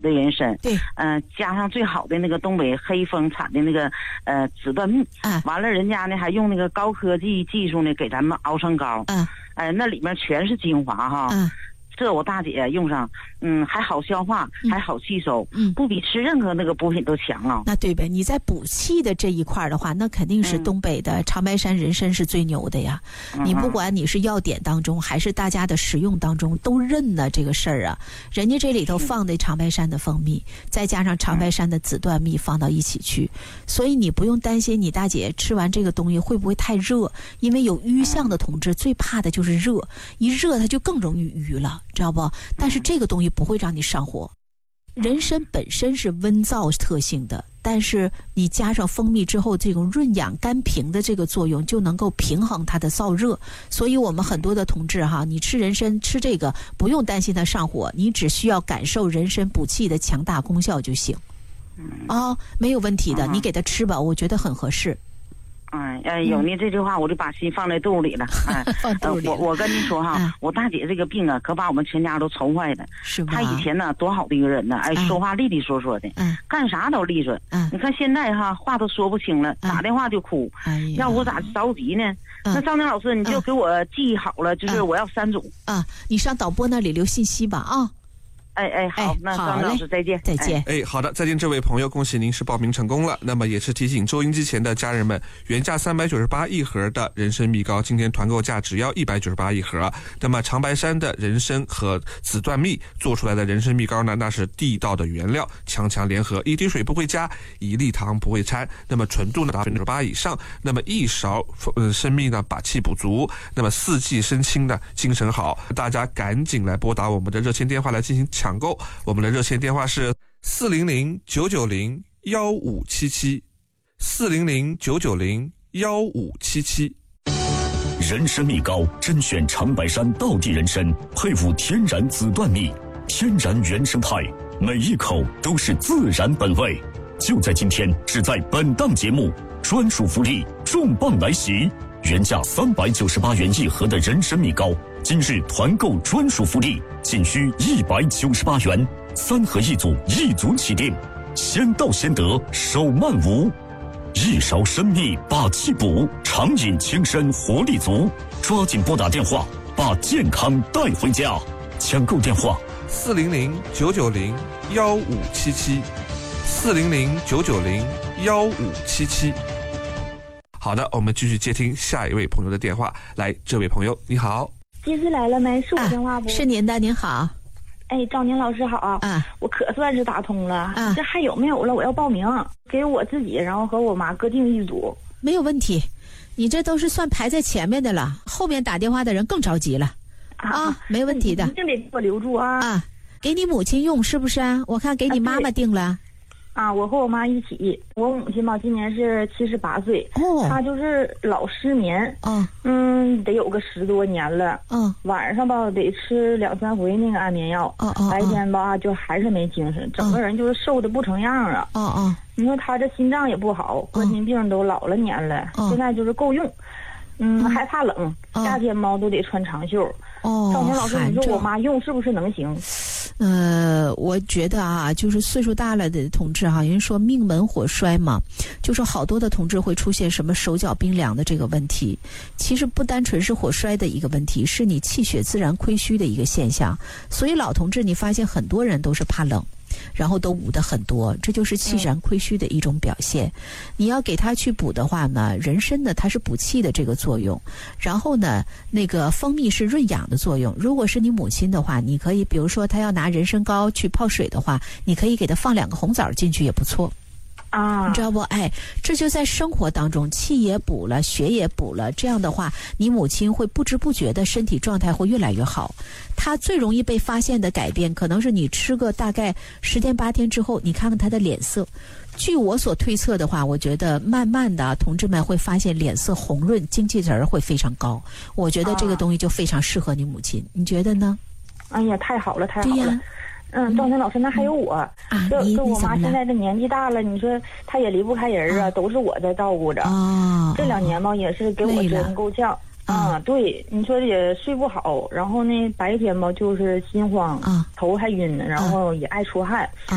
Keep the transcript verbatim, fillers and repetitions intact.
的人参， 对， 嗯、呃，加上最好的那个东北黑蜂产的那个呃紫段蜜， 嗯， 完了人家呢还用那个高科技技术呢给咱们熬成膏， 嗯， 哎、呃，那里面全是精华哈， 嗯。 这我大姐用上，嗯，还好消化， 嗯、 还好吸收， 嗯， 不比吃任何那个补品都强啊。 那对呗，你在补气的这一块的话，那肯定是东北的长白山人参是最牛的呀。嗯、你不管你是药典当中还是大家的食用当中，都认了这个事儿啊。人家这里头放的长白山的蜂蜜，再加上长白山的紫段蜜放到一起去，所以你不用担心你大姐吃完这个东西会不会太热，因为有瘀象的同志最怕的就是热，一热它就更容易瘀了。知道不？但是这个东西不会让你上火。人参本身是温燥特性的，但是你加上蜂蜜之后，这种润养肝平的这个作用就能够平衡它的燥热。所以我们很多的同志哈，你吃人参吃这个不用担心它上火，你只需要感受人参补气的强大功效就行。啊、哦，没有问题的，你给它吃吧，我觉得很合适。 嗯，呃，有你这句话，我就把心放在肚里了。哎， 放肚里了、 呃。我我跟你说哈， 嗯、 我大姐这个病啊，可把我们全家都愁坏了。 是吧？ 她以前呢，多好的一个人呢，哎，说话利利索索的， 嗯， 干啥都利索。 嗯， 你看现在哈，话都说不清了，打电话就哭。 哎呀， 要我咋着急呢？ 嗯、 那赵宁老师，你就给我记忆好了，嗯、就是我要三种。 啊，你上导播那里留信息吧啊。 哎哎好，那张老师再见， 再见。 哎，好的，再见，这位朋友，恭喜您是报名成功了。那么也是提醒收音机前的家人们，原价三百九十八一盒的人参蜜膏，今天团购价只要一百九十八一盒。那么长白山的人参和紫段蜜做出来的人参蜜膏呢，那是地道的原料，强强联合，一滴水不会加，一粒糖不会掺，那么纯度呢达百分之八以上。那么一勺呃参蜜呢，把气补足，那么四季身轻呢，精神好。大家赶紧来拨打我们的热线电话来进行抢。抢购，我们的热线电话是四零零九九零幺五七七，四零零九九零幺五七七。 人参蜜膏甄选长白山道地人参，配伍天然紫段蜜，天然原生态，每一口都是自然本味。就在今天，只在本档节目，专属福利重磅来袭！原价三百九十八元一盒的人参蜜膏，今日团购专属福利，仅需一百九十八元，三盒一组，一组起订，先到先得，手慢无。一勺参蜜把气补，长饮轻身活力足。抓紧拨打电话，把健康带回家。抢购电话： 四零零九九零幺五七七，四零零九九零幺五七七。好的，我们继续接听下一位朋友的电话。来，这位朋友你好。 机子来了没？是我电话不？ 啊、是您的，您好。 哎，赵宁老师好啊！ 我可算是打通了啊！ 这还有没有了？我要报名，给我自己，然后和我妈各订一组。 没有问题，你这都是算排在前面的了，后面打电话的人更着急了啊！啊没问题的， 一定得给我留住啊！ 啊，给你母亲用是不是啊？我看给你妈妈订了。啊啊，我和我妈一起。我母亲吧，今年是七十八岁， 哦， 她就是老失眠， 哦， 嗯，得有个十多年了， 嗯， 晚上吧得吃两三回那个安眠药， 哦哦， 白天吧就还是没精神，整个人就是瘦的不成样啊， 哦哦， 你说她这心脏也不好，冠心病都老了年了， 哦、 现在就是够用，嗯， 嗯还怕冷， 哦、 夏天嘛都得穿长袖。 哦， 赵宁老师，你说我妈用是不是能行？ 呃，我觉得啊，就是岁数大了的同志哈、啊，人说命门火衰嘛，就是好多的同志会出现什么手脚冰凉的这个问题。其实不单纯是火衰的一个问题，是你气血自然亏虚的一个现象。所以老同志，你发现很多人都是怕冷。然后都捂得很多，这就是气然亏虚的一种表现。嗯、你要给他去补的话呢，人参呢它是补气的这个作用，然后呢那个蜂蜜是润养的作用。如果是你母亲的话，你可以比如说她要拿人参膏去泡水的话，你可以给她放两个红枣进去也不错。 啊， 你知道不？哎，这就在生活当中，气也补了，血也补了，这样的话，你母亲会不知不觉的身体状态会越来越好。她最容易被发现的改变，可能是你吃个大概十天八天之后，你看看她的脸色。据我所推测的话，我觉得慢慢的，同志们会发现脸色红润，精气神会非常高。我觉得这个东西就非常适合你母亲，你觉得呢？ 哎呀，太好了，太好了。 对呀。 嗯，赵晨老师，那还有我， 啊， 就你就我妈现在这年纪大了，你说她也离不开人啊，啊都是我在照顾着。 哦， 这两年吧，也是给我折腾够呛。啊，对，你说也睡不好，然后呢，白天吧就是心慌， 啊， 头还晕，然后也爱出汗。